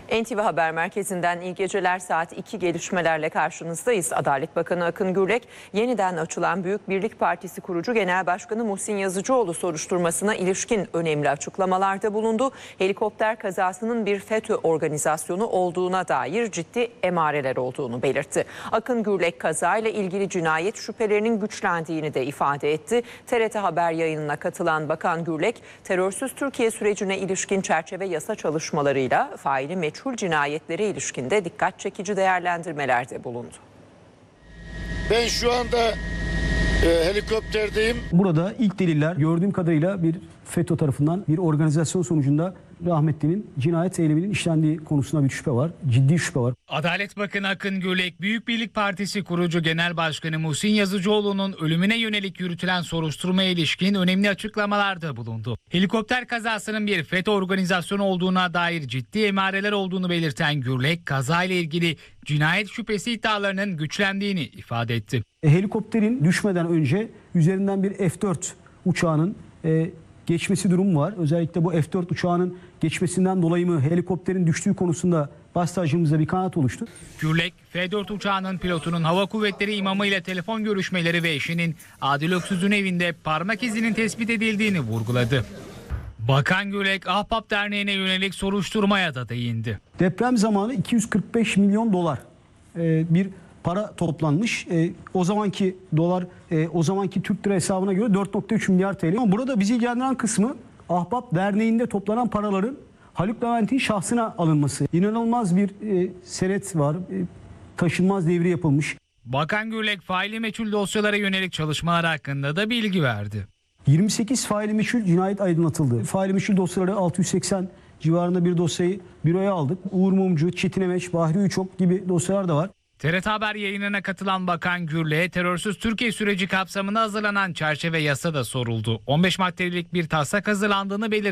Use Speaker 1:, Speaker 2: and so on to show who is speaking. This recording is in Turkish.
Speaker 1: NTV Haber Merkezi'nden iyi geceler, saat 2 gelişmelerle karşınızdayız. Adalet Bakanı Akın Gürlek, yeniden açılan Büyük Birlik Partisi kurucu Genel Başkanı Muhsin Yazıcıoğlu soruşturmasına ilişkin önemli açıklamalarda bulundu. Helikopter kazasının bir FETÖ organizasyonu olduğuna dair ciddi emareler olduğunu belirtti. Akın Gürlek kazayla ilgili cinayet şüphelerinin güçlendiğini de ifade etti. TRT Haber yayınına katılan Bakan Gürlek, terörsüz Türkiye sürecine ilişkin çerçeve yasa çalışmalarıyla faili meçhul cinayetlere ilişkinde dikkat çekici değerlendirmelerde bulundu.
Speaker 2: Ben şu anda helikopterdeyim.
Speaker 3: Burada ilk deliller gördüğüm kadarıyla bir FETÖ tarafından bir organizasyon sonucunda rahmetlinin cinayet eyleminin işlendiği konusunda bir şüphe var. Ciddi şüphe var.
Speaker 4: Adalet Bakanı Akın Gürlek, Büyük Birlik Partisi kurucu Genel Başkanı Muhsin Yazıcıoğlu'nun ölümüne yönelik yürütülen soruşturmaya ilişkin önemli açıklamalarda bulundu. Helikopter kazasının bir FETÖ organizasyonu olduğuna dair ciddi emareler olduğunu belirten Gürlek, kazayla ilgili cinayet şüphesi iddialarının güçlendiğini ifade etti.
Speaker 3: Helikopterin düşmeden önce üzerinden bir F-4 uçağının geçmesi durumu var. Özellikle bu F-4 uçağının geçmesinden dolayı mı helikopterin düştüğü konusunda başsavcımızda bir kanaat oluştu.
Speaker 4: Gürlek, F-4 uçağının pilotunun Hava Kuvvetleri imamı ile telefon görüşmeleri ve eşinin Adil Öksüz'ün evinde parmak izinin tespit edildiğini vurguladı. Bakan Gürlek, Ahbap Derneği'ne yönelik soruşturmaya da değindi.
Speaker 3: Deprem zamanı 245 milyon dolar bir para toplanmış. O zamanki dolar, o zamanki Türk lira hesabına göre 4,3 milyar TL. Ama burada bizi ilgilendiren kısmı Ahbap Derneği'nde toplanan paraların Haluk Levent'in şahsına alınması. İnanılmaz bir senet var. Taşınmaz devri yapılmış.
Speaker 4: Bakan Gürlek, faili meçhul dosyalara yönelik çalışmalar hakkında da bilgi verdi.
Speaker 3: 28 faili meçhul cinayet aydınlatıldı. Faili meçhul dosyaları 680 civarında bir dosyayı büroya aldık. Uğur Mumcu, Çetin Emeç, Bahri Uçok gibi dosyalar da var.
Speaker 4: TRT Haber yayınına katılan Bakan Gürlek'e terörsüz Türkiye süreci kapsamında hazırlanan çerçeve yasa da soruldu. 15 maddelik bir taslak hazırlandığını belirtti.